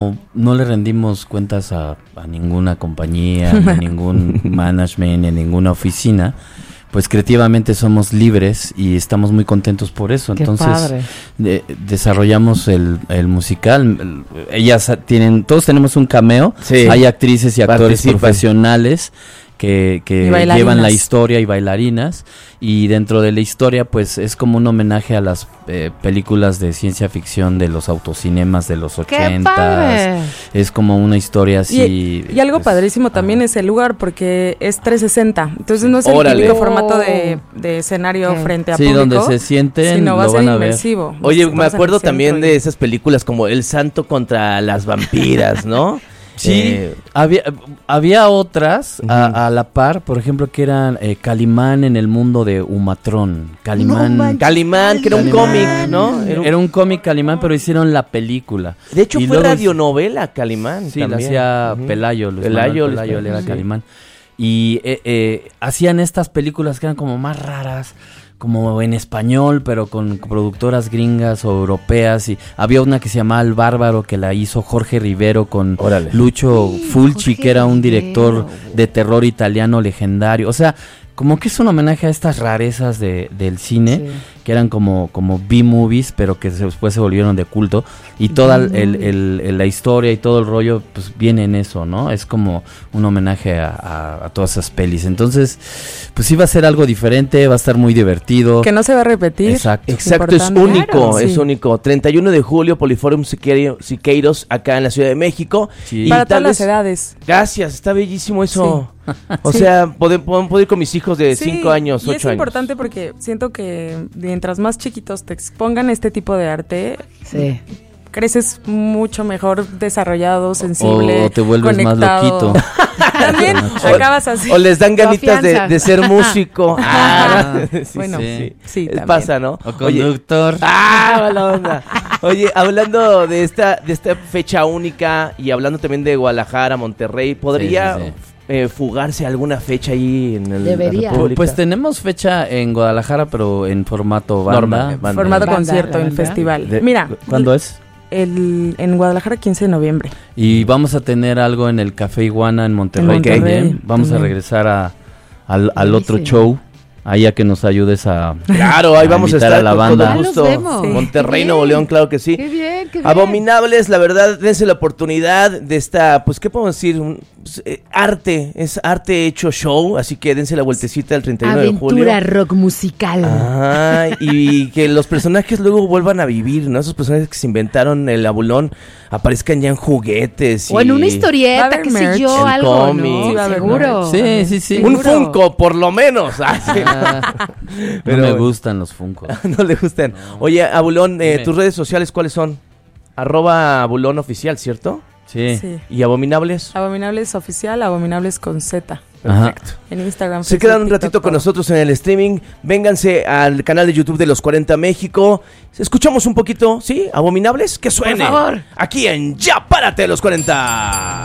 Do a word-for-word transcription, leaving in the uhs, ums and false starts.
no le rendimos cuentas a, a ninguna compañía, ni a ningún management, ni a ninguna oficina, pues creativamente somos libres y estamos muy contentos por eso. Qué Entonces padre. De, desarrollamos el, el musical. El, ellas tienen, todos tenemos un cameo. Sí. Hay actrices y actores Participan. profesionales que, que llevan la historia y bailarinas, y dentro de la historia pues es como un homenaje a las eh, películas de ciencia ficción de los autocinemas de los ochentas. Es como una historia así. Y, y algo pues, padrísimo también ah. es el lugar, porque es trescientos sesenta, entonces no es el Órale. típico formato de, de escenario Sí. frente a Sí, público, donde se sienten, sino va a lo ser van a ver. inmersivo. Oye, Nos me vamos en acuerdo el centro también y- de esas películas como El Santo contra las vampiras, ¿no? Sí, Eh, había, había otras Ujú. a, a la par, por ejemplo, que eran eh, Calimán en el mundo de Umatrón. Calimán. No manches. Calimán, que era un Calimán. cómic, ¿no? Era un- Era un cómic Calimán, pero hicieron la película. De hecho, Y fue luego- radionovela Calimán. Sí, la también. hacía Ujú. Pelayo, Luis Pelayo, Manuel Luis Pelayo, él Pelayo, era sí. Calimán. Y eh, eh, hacían estas películas que eran como más raras, como en español, pero con productoras gringas o europeas. Y había una que se llamaba El Bárbaro, que la hizo Jorge Rivero con Órale. Lucho Sí, Fulci, Jorge que era un Rivero. director de terror italiano legendario. O sea, como que es un homenaje a estas rarezas de, del cine, Sí. que eran como, como B-movies, pero que se- después se volvieron de culto. Y toda el, el- el- el- la historia y todo el rollo, pues viene en eso, ¿no? Es como un homenaje a, a- a todas esas pelis. Entonces, pues sí va a ser algo diferente, va a estar muy divertido. Que no se va a repetir. Exacto. Exacto, es Importante. único, Claro, es sí. único. treinta y uno de julio, Poliforum Siqueiro- Siqueiros, acá en la Ciudad de México. Sí. Y Para tal todas las vez- edades. Gracias, está bellísimo eso. O Sí. sea, puedo, puedo, puedo ir con mis hijos de Sí, cinco años, y ocho es años. importante porque siento que mientras más chiquitos te expongan este tipo de arte, Sí. creces mucho mejor desarrollado, sensible, O te vuelves más conectado. loquito. También acabas así. O les dan ganitas de, Confianza. de ser músico. Ah, sí, Bueno, sí. sí, Eh, también. pasa, ¿no? O Oye, conductor. ah, mala onda. Oye, hablando de esta, de esta fecha única y hablando también de Guadalajara, Monterrey, ¿podría Sí, sí, sí. eh, fugarse alguna fecha ahí en el, Debería. la República? Pues tenemos fecha en Guadalajara, pero en formato banda. Normal, banda. Formato Banda, concierto la en banda. festival. De- Mira, ¿Cuándo es? el, en Guadalajara quince de noviembre. Y vamos a tener algo en el Café Iguana en Monterrey, En Monterrey, también. Vamos a también. regresar a, al, al otro Buenísimo. show, ahí a que nos ayudes a... Claro, ahí a vamos a invitar estar a la con banda. todo Ah, los gusto. vemos. Sí. Monterrey, Qué Nuevo bien. León, claro que sí. Qué bien, qué bien. Abominables, la verdad, dense la oportunidad de esta, pues, ¿qué podemos decir? Un, pues, eh, arte, es arte hecho show, así que dense la vueltecita el treinta y uno de julio. Aventura rock musical. Ah, y que los personajes luego vuelvan a vivir, ¿no? Esos personajes que se inventaron el abulón aparezcan ya en juguetes. O en y- una Va a historieta, haber qué sé merch. yo, El algo, cómic. ¿no? Sí, va a haber Seguro. merch. Sí, sí, sí. Un seguro. Funko, por lo menos. Ah, sí. Ah, Pero no me bueno. gustan los Funkos. No le gustan. Oye, Abulón, eh, Dime. tus redes sociales, ¿cuáles son? Arroba Abulón Oficial, ¿cierto? Sí. Sí. ¿Y Abominables? Abominables oficial, Abominables con Z. Ajá. En Instagram. Se Facebook, quedan un TikTok, ratito con todo. nosotros en el streaming. Vénganse al canal de YouTube de Los cuarenta México. Escuchamos un poquito, ¿sí? Abominables, que suene. Por favor. Aquí en Ya Párate Los cuarenta.